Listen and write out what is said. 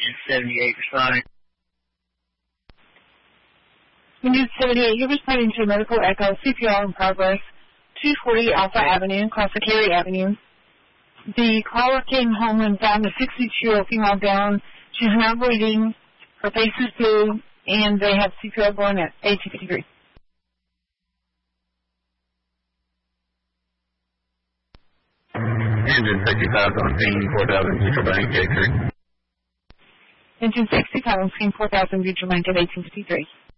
engine 78, responding. Engine 78, you're responding to Medical Echo, CPR in progress, 240 Alpha Avenue, Costa Cary Avenue. The caller came home and found a 62-year-old female down. She's not breathing. Her face is blue, and they have CPR going at 1853. Engine 65 on scene, 4000, Mutual Bank, 83. Engine 65 on scene, 4000, Mutual Bank at 1853.